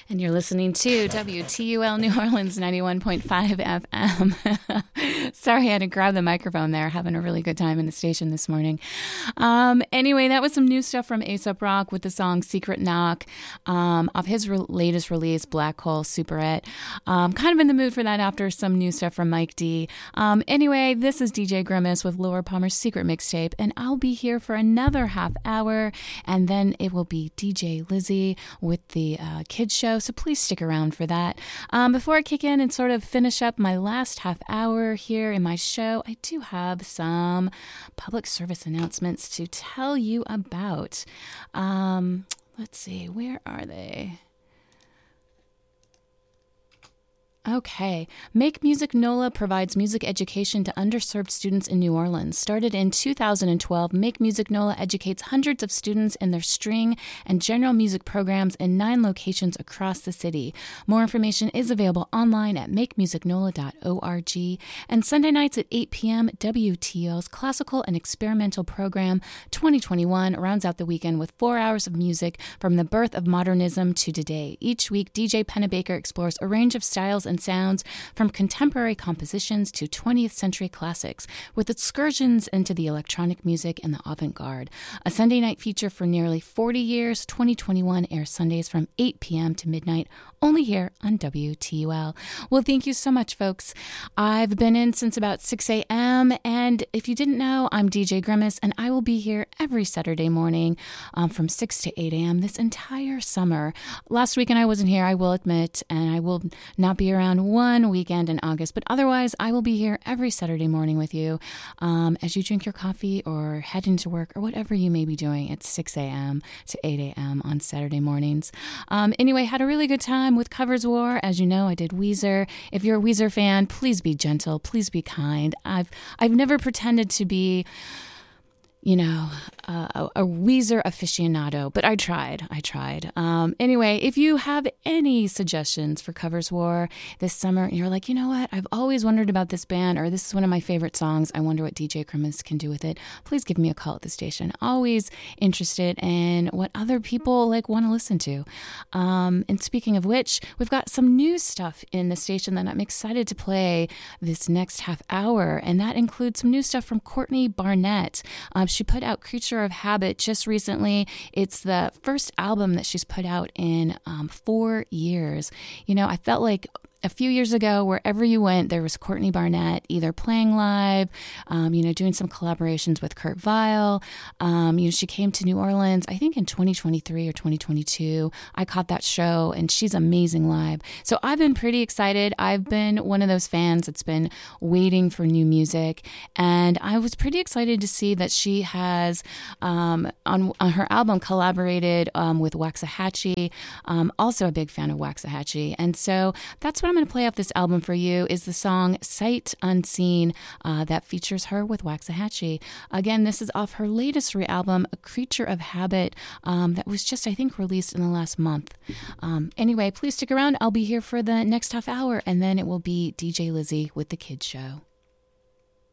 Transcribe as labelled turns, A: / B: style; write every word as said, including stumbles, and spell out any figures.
A: And you're listening to W T U L New Orleans ninety-one point five F M. Sorry, I had to grab the microphone there. Having a really good time in the station this morning. Um, anyway, that was some new stuff from A$AP Rock with the song Secret Knock um, off his re- latest release, Black Hole Superette. Um, kind of in the mood for that after some new stuff from Mike D. Um, anyway, this is D J Grimace with Laura Palmer's Secret Mixtape, and I'll be here for another half hour, and then it will be D J Lizzie with the uh, kids show. So please stick around for that. Um, before I kick in and sort of finish up my last half hour here in my show, I do have some public service announcements to tell you about. Um, let's see, where are they? Okay. Make Music NOLA provides music education to underserved students in New Orleans. Started in two thousand twelve, Make Music NOLA educates hundreds of students in their string and general music programs in nine locations across the city. More information is available online at make music nola dot org. And Sunday nights at eight p.m., W T O's Classical and Experimental Program twenty twenty-one rounds out the weekend with four hours of music from the birth of modernism to today. Each week, D J Pennebaker explores a range of styles and sounds from contemporary compositions to twentieth century classics, with excursions into the electronic music and the avant-garde. A Sunday night feature for nearly forty years, twenty twenty-one airs Sundays from eight p.m. to midnight, only here on W T U L. Well, thank you so much, folks. I've been in since about six a.m., and if you didn't know, I'm D J Grimace, and I will be here every Saturday morning um, from six to eight a.m. this entire summer. Last weekend I wasn't here, I will admit, and I will not be around one weekend in August, but otherwise I will be here every Saturday morning with you um, as you drink your coffee or head into work or whatever you may be doing at six a.m. to eight a.m. on Saturday mornings. Um, anyway, had a really good time with Covers War. As you know, I did Weezer. If you're a Weezer fan, please be gentle, please be kind. I've I've never pretended to be, you know, uh, a, a Weezer aficionado, but I tried, I tried. Um, anyway, if you have any suggestions for Covers War this summer, and you're like, you know what, I've always wondered about this band, or this is one of my favorite songs, I wonder what D J Grimace can do with it, please give me a call at the station. Always interested in what other people like want to listen to. Um, and speaking of which, we've got some new stuff in the station that I'm excited to play this next half hour, and that includes some new stuff from Courtney Barnett. Um, She put out Creature of Habit just recently. It's the first album that she's put out in um, four years. You know, I felt like a few years ago, wherever you went, there was Courtney Barnett either playing live, um, you know, doing some collaborations with Kurt Vile. Um, you know, she came to New Orleans, I think in twenty twenty-three or twenty twenty-two. I caught that show, and she's amazing live. So I've been pretty excited. I've been one of those fans that's been waiting for new music, and I was pretty excited to see that she has, um, on, on her album, collaborated um, with Waxahachie. Um, also a big fan of Waxahachie, and so that's what I'm going to play off this album for you is the song Sight Unseen uh, that features her with Waxahachie. Again, this is off her latest re-album, A Creature of Habit, um, that was just, I think, released in the last month. Um, anyway, please stick around. I'll be here for the next half hour, and then it will be D J Lizzie with the Kids Show.